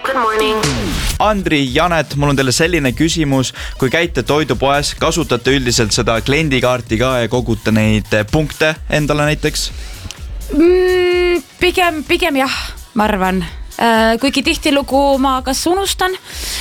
Good morning. Andri, Janet, mul on teile selline küsimus. Kui käite toidupoes, kasutate üldiselt seda kliendikaarti ka ja kogute neid punkte endale näiteks? Pigem jah, ma arvan. Kuigi tihtilugu ma kas unustan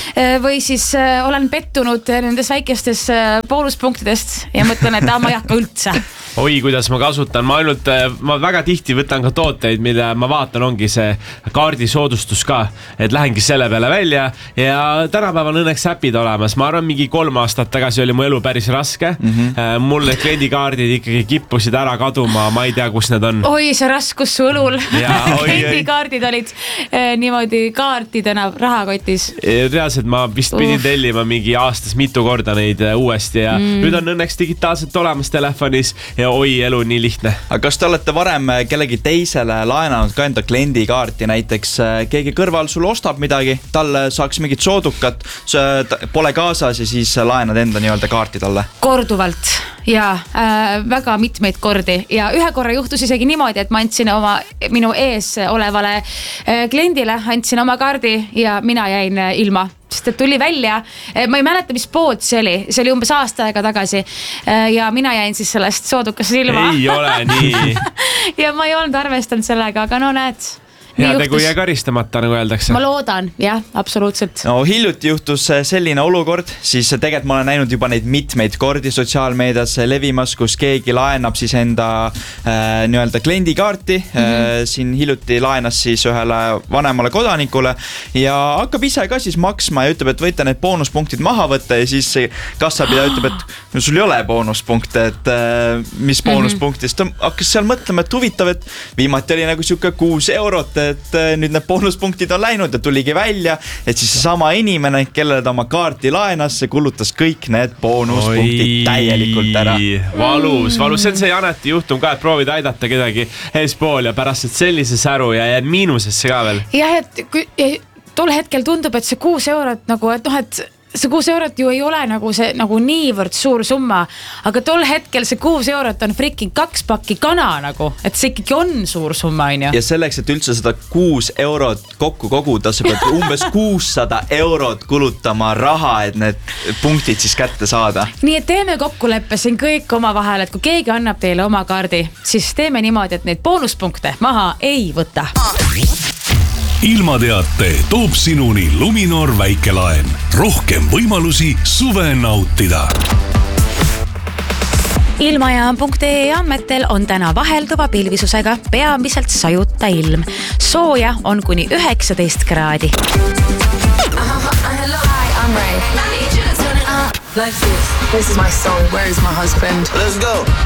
või siis olen pettunud nendes väikestes boonuspunktidest ja mõtlen, et ma ei hakka üldse. Oi, kuidas ma kasutan. Ma väga tihti võtan ka tooteid, mida ma vaatan, ongi see kaardisoodustus ka, et lähengi selle peale välja ja tänapäeval õnneks äpid olemas. Ma arvan, mingi 3 aastat tagasi oli mu elu päris raske. Mul need kliendikaardid ikkagi kippusid ära kaduma, ma ei tea, kus need on. Oi, see raskus su õlul. Kliendikaardid olid niimoodi kaartidena rahakotis. Reaalselt ma vist pidin tellima mingi aastas mitu korda neid uuesti ja nüüd on õnneks digitaalselt olemas telefonis ja oi, elu nii lihtne. Aga kas te olete varem kellegi teisele laenanud ka enda kliendikaarti, näiteks keegi kõrval sul ostab midagi, talle saaks mingit soodukat, pole kaasas ja siis laenad enda nii-öelda kaarti talle? Korduvalt ja väga mitmeid kordi ja ühe korra juhtus isegi niimoodi, et ma andsin minu ees olevale kliendile, andsin oma kaardi ja mina jäin ilma. Sest et tuli välja, ma ei mäleta, mis pood see oli umbes aasta aega tagasi ja mina jäin siis sellest soodukast ilma. Ei ole nii. Ja ma ei olnud arvestanud sellega, aga no näed. Ja tegu jäi karistamata, nagu öeldakse. Ma loodan, jah, absoluutselt. No hiljuti juhtus selline olukord, siis tegelikult ma olen näinud juba neid mitmeid kordi sotsiaalmeedias levimas, kus keegi laenab siis enda nii-öelda kliendikaarti. Siin hiljuti laenas siis ühele vanemale kodanikule ja hakkab ise ka siis maksma ja ütleb, et võite need boonuspunktid maha võtta ja siis kassapidaja ütleb, et no sul ei ole boonuspunkte, et mis boonuspunktist. Ta hakkas seal mõtlema, et huvitav, et viimati oli nagu siuke 6 eurot, et nüüd need boonuspunktid on läinud ja tuligi välja, et siis see sama inimene, kellele ta oma kaarti laenas, see kulutas kõik need boonuspunktid täielikult ära. Valus. See on see Janeti juhtum ka, et proovid aidata kedagi eespool ja pärast, et sellise säru ja jääd miinusesse ka veel. Jah, et tol hetkel tundub, et see 6 eurot nagu, et noh, et see 6 eurot ju ei ole nagu see nagu niivõrd suur summa, aga tol hetkel see 6 eurot on freaking 2 pakki kana nagu, et see ikkagi on suur summa, on ju. Ja selleks, et üldse seda 6 eurot kokku koguda, sa pead umbes 600 eurot kulutama raha, et need punktid siis kätte saada. Nii et teeme kokkuleppe siin kõik oma vahel, et kui keegi annab teile oma kaardi, siis teeme niimoodi, et neid boonuspunkte maha ei võta. Ilmateate toob sinuni Luminor väikelaen. Rohkem võimalusi suve nautida. Ilmajaam.ee andmetel on täna vahelduva pilvisusega peamiselt sajuta ilm. Sooja on kuni 19 kraadi. Hello, hi, I'm Ray. Like this is my song, Where is my husband? Let's go.